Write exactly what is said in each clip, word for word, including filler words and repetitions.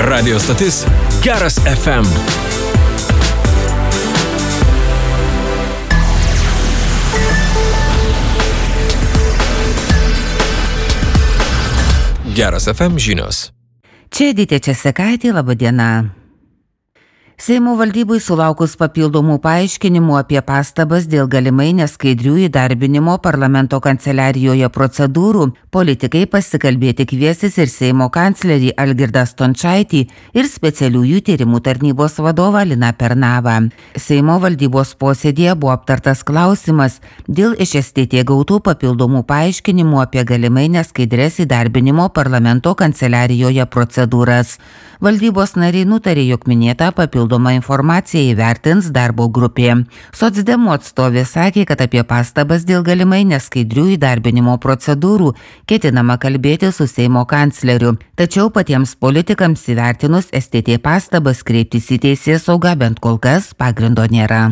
Radio stotis Geras F M. Geras F M žinios. Čia Edita Česekaitė, laba diena. Seimo valdybai sulaukus papildomų paaiškinimų apie pastabas dėl galimai neskaidrių įdarbinimo parlamento kanceliarijoje procedūrų, politikai pasikalbėti kviesis ir Seimo kanclerį Algirdą Stončaitį ir specialiųjų tyrimų tarnybos vadovą Liną Pernavą. Seimo valdybos posėdėje buvo aptartas klausimas dėl iš S T T gautų papildomų paaiškinimų apie galimai neskaidrės įdarbinimo parlamento kanceliarijoje procedūras. Valdybos nariai nutarė, jog minėta papildoma informacija įvertins darbo grupė. Socdemų atstovė sakė, kad apie pastabas dėl galimai neskaidrių įdarbinimo procedūrų ketinama kalbėti su Seimo kancleriu, tačiau patiems politikams įvertinus S T T pastabas kreiptis į teisėsaugą bent kol kas pagrindo nėra.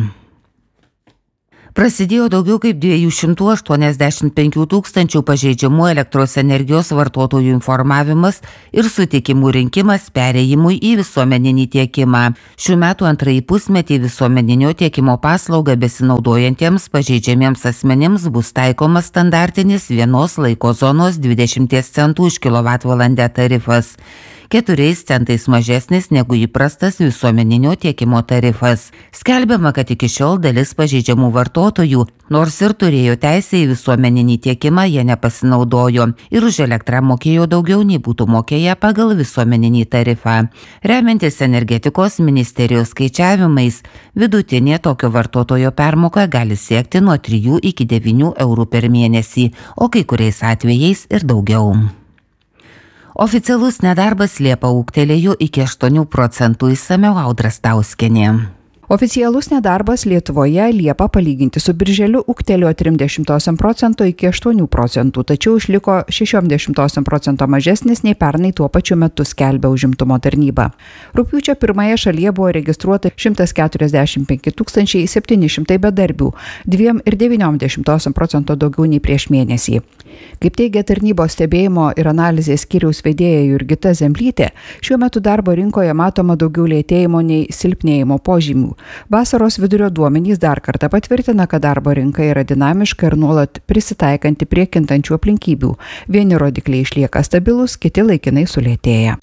Prasidėjo daugiau kaip dviejų šimtų aštuoniasdešimt penkių tūkstančių pažeidžiamų elektros energijos vartotojų informavimas ir sutikimų rinkimas perėjimui į visuomeninį tiekimą. Šių metų antrąjį pusmetį visuomeninio tiekimo paslaugą besinaudojantiems pažeidžiamiems asmenims bus taikomas standartinis vienos laiko zonos dvidešimt centų už kilovatvalandę tarifas. keturiais centais mažesnis negu įprastas visuomeninio tiekimo tarifas. Skelbiama, kad iki šiol dalis pažeidžiamų vartotojų, nors ir turėjo teisę į visuomeninį tiekimą, jie nepasinaudojo ir už elektrą mokėjo daugiau nei būtų mokėję pagal visuomeninį tarifą. Remiantis energetikos ministerijos skaičiavimais, vidutinė tokio vartotojo permoka gali siekti nuo trijų iki devynių eurų per mėnesį, o kai kuriais atvejais ir daugiau. Oficialus nedarbas Liepą ūgtelėjo iki aštuonių procentų, išsamiau Audra Stauskienė. Oficialus nedarbas Lietuvoje Liepą palyginti su birželiu ūgtelėjo trim dešimtosiom procento iki aštuonių procentų, tačiau išliko šešiom dešimtosiom procento mažesnis nei pernai tuo pačiu metu skelbia užimtumo tarnyba. Rugpjūčio pirmąją šalyje buvo registruota šimtas keturiasdešimt penki tūkstančiai septyni šimtai bedarbių, dviem ir devyniom dešimtosiom procento daugiau nei prieš mėnesį. Kaip teigia tarnybos stebėjimo ir analizės skyriaus vedėja Jurgita Zemblytė, šiuo metu darbo rinkoje matoma daugiau lėtėjimo nei silpnėjimo požymių. Vasaros vidurio duomenys dar kartą patvirtina, kad darbo rinka yra dinamiška ir nuolat prisitaikanti prie kintančių aplinkybių. Vieni rodikliai išlieka stabilus, kiti laikinai sulėtėja.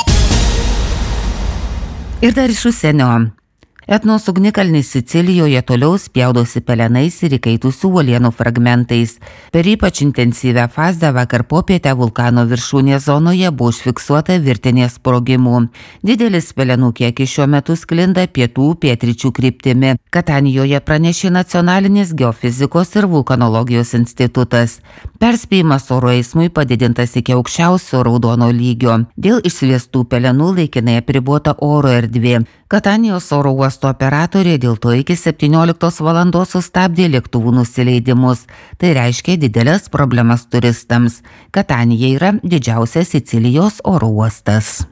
Ir dar iš užsienio. Etnos ugnikalnis Sicilijoje toliau spjaudosi pelenais ir įkaitusių uolienų fragmentais. Per ypač intensyvę fazę vakar popietę vulkano viršūnės zonoje buvo užfiksuota virtinė sprogimų. Didelis pelenų kiekis šiuo metu sklinda pietų pietryčių kryptimi. Katanijoje pranešė Nacionalinis geofizikos ir vulkanologijos institutas. Perspėjimas oro eismui padidintas iki aukščiausio raudono lygio. Dėl išsviestų pelenų laikinai apribota oro erdvė. Katanijos oro uosto operatorė dėl to iki septynioliktos valandos sustabdė lėktuvų nusileidimus. Tai reiškia didelės problemas turistams. Katanija yra didžiausias Sicilijos oro uostas.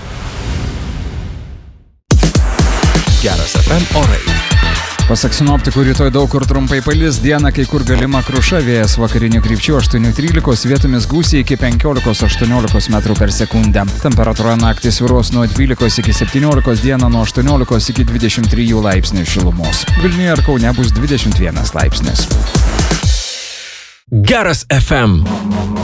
Geras F M orai. Pasak sinoptikų, rytoj daug kur trumpai palis, dieną kai kur galima kruša, vėjas vakarinių krypčių aštuonių trylikos, vietomis gūsiai iki penkiolikos aštuoniolikos metrų per sekundę. Temperatūra naktį svyruos nuo dvylikos iki septyniolikos, dieną nuo aštuoniolikos iki dvidešimt trijų laipsnių šilumos. Vilniuje ir Kaune bus dvidešimt vienas laipsnis. Geras F M.